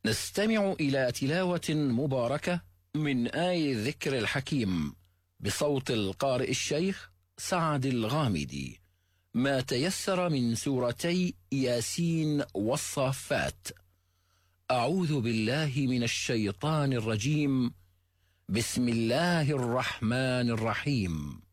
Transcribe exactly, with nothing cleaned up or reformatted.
نستمع إلى تلاوة مباركة من آي الذكر الحكيم بصوت القارئ الشيخ سعد الغامدي، ما تيسر من سورتي ياسين والصافات. أعوذ بالله من الشيطان الرجيم. بسم الله الرحمن الرحيم.